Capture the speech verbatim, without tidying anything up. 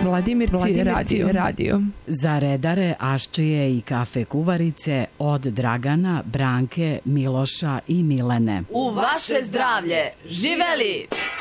Vladimirci radio. radio. Za redare, aščije i kafe kuvarice od Dragana, Branke, Miloša i Milene. U vaše zdravlje! Živeli!